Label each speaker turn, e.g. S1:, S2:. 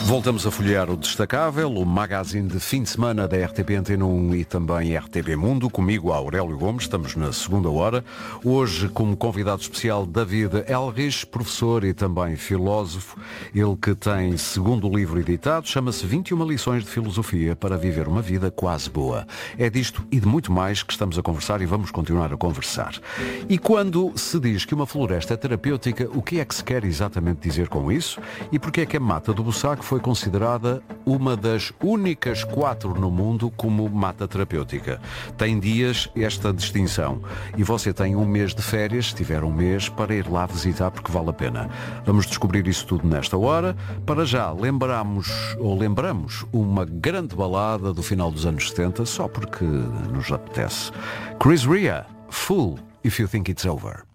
S1: Voltamos a folhear o destacável, o magazine de fim de semana da RTP Antena 1 e também RTP Mundo. Comigo, Aurélio Gomes, estamos na segunda hora. Hoje, como convidado especial, David Elrich, professor e também filósofo. Ele que tem segundo livro editado, chama-se 21 lições de filosofia para viver uma vida quase boa. É disto e de muito mais que estamos a conversar e vamos continuar a conversar. E quando se diz que uma floresta é terapêutica, o que é que se quer exatamente dizer com isso? E porquê é que a mata do Bussac foi considerada uma das únicas 4 no mundo como mata terapêutica? Tem dias esta distinção e você tem um mês de férias, se tiver um mês, para ir lá visitar porque vale a pena. Vamos descobrir isso tudo nesta hora. Para já, lembramos uma grande balada do final dos anos 70, só porque nos apetece. Chris Rea, Fool If You Think It's Over.